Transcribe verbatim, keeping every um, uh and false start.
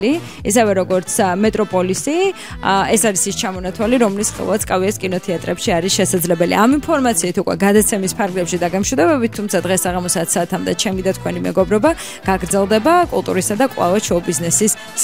ისევე როგორც მეტროპოლისი, ეს არის ის ჩამონათვალი, რომლის ხელვაც კავიას კინოთეატრებში არის შესაძლებელი. ამ ინფორმაციით უკვე გადაცემის ფარგლებში დაგემშვიდობებით, თუმცა დღეს საღამოს ათი საათამდე ჩემი და თქვენი მეგობრობა გაგრძელდება კულტურისა და კვლავ შოუ ბიზნესის